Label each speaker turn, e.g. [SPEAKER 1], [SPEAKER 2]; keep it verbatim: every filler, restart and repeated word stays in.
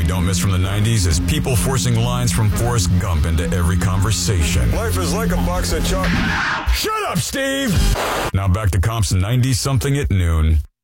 [SPEAKER 1] don't miss from the nineties is people forcing lines from Forrest Gump into every conversation.
[SPEAKER 2] Life is like a box of chocolate.
[SPEAKER 1] Shut up, Steve! Now back to Comp's ninety-something at noon.